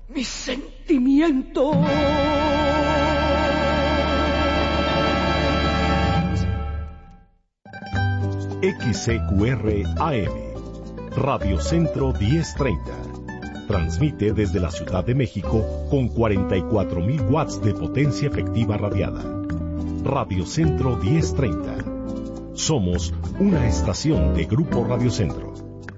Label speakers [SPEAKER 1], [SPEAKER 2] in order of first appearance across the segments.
[SPEAKER 1] mis sentimientos.
[SPEAKER 2] XCQR AM, Radio Centro 1030. Transmite desde la Ciudad de México con 44,000 watts de potencia efectiva radiada. Radio Centro 1030. Somos una estación de Grupo Radio Centro.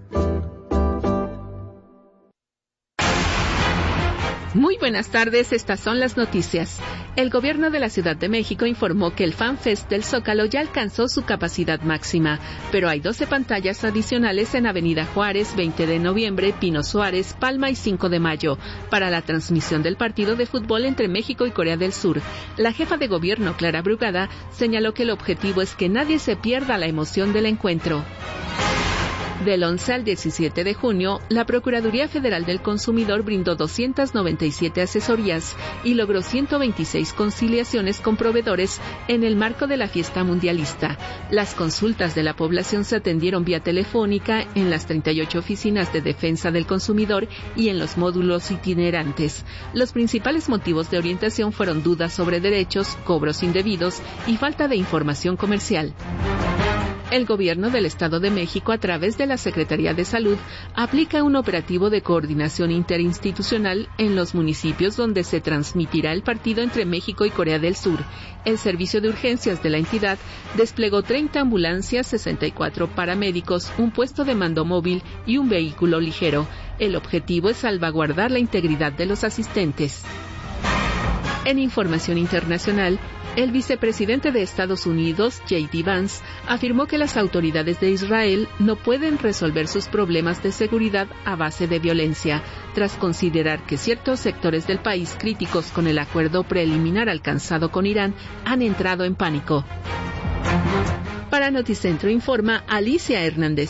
[SPEAKER 3] Muy buenas tardes, estas son las noticias. El gobierno de la Ciudad de México informó que el FanFest del Zócalo ya alcanzó su capacidad máxima, pero hay 12 pantallas adicionales en Avenida Juárez, 20 de noviembre, Pino Suárez, Palma y 5 de mayo, para la transmisión del partido de fútbol entre México y Corea del Sur. La jefa de gobierno, Clara Brugada, señaló que el objetivo es que nadie se pierda la emoción del encuentro. Del 11 al 17 de junio, la Procuraduría Federal del Consumidor brindó 297 asesorías y logró 126 conciliaciones con proveedores en el marco de la fiesta mundialista. Las consultas de la población se atendieron vía telefónica en las 38 oficinas de defensa del consumidor y en los módulos itinerantes. Los principales motivos de orientación fueron dudas sobre derechos, cobros indebidos y falta de información comercial. El gobierno del Estado de México, a través de la Secretaría de Salud, aplica un operativo de coordinación interinstitucional en los municipios donde se transmitirá el partido entre México y Corea del Sur. El servicio de urgencias de la entidad desplegó 30 ambulancias, 64 paramédicos, un puesto de mando móvil y un vehículo ligero. El objetivo es salvaguardar la integridad de los asistentes. En información internacional, el vicepresidente de Estados Unidos, J.D. Vance, afirmó que las autoridades de Israel no pueden resolver sus problemas de seguridad a base de violencia, tras considerar que ciertos sectores del país críticos con el acuerdo preliminar alcanzado con Irán han entrado en pánico. Para Noticentro informa Alicia Hernández.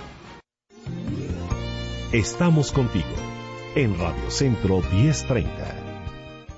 [SPEAKER 2] Estamos contigo en Radio Centro 1030.